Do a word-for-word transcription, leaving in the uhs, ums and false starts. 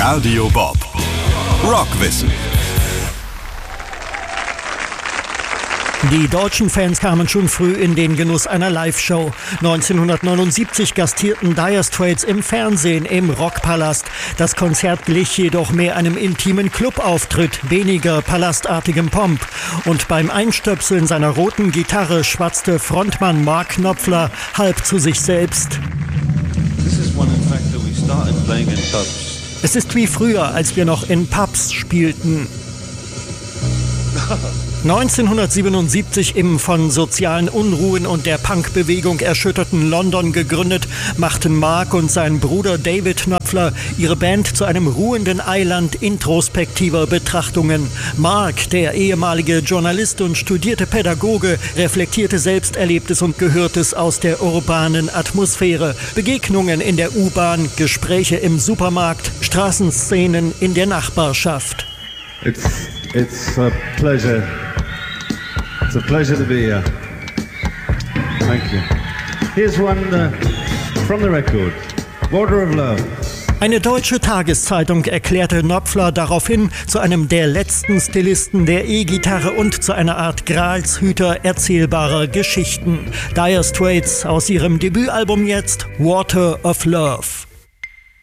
Radio Bob. Rockwissen. Die deutschen Fans kamen schon früh in den Genuss einer Live-Show. neunzehnhundertneunundsiebzig gastierten Dire Straits im Fernsehen im Rockpalast. Das Konzert glich jedoch mehr einem intimen Clubauftritt, weniger palastartigem Pomp. Und beim Einstöpseln seiner roten Gitarre schwatzte Frontmann Mark Knopfler halb zu sich selbst. Es ist wie früher, als wir noch in Pubs spielten. neunzehnhundertsiebenundsiebzig im von sozialen Unruhen und der Punkbewegung erschütterten London gegründet, machten Mark und sein Bruder David Knopfler ihre Band zu einem ruhenden Eiland introspektiver Betrachtungen. Mark, der ehemalige Journalist und studierte Pädagoge, reflektierte Selbsterlebtes und Gehörtes aus der urbanen Atmosphäre. Begegnungen in der U-Bahn, Gespräche im Supermarkt, Straßenszenen in der Nachbarschaft. It's, it's a pleasure. It's a pleasure to be here. Thank you. Here's one uh, from the record, Border of Love. Eine deutsche Tageszeitung erklärte Knopfler daraufhin zu einem der letzten Stilisten der E-Gitarre und zu einer Art Gralshüter erzählbarer Geschichten. Dire Straits aus ihrem Debütalbum jetzt Water of Love.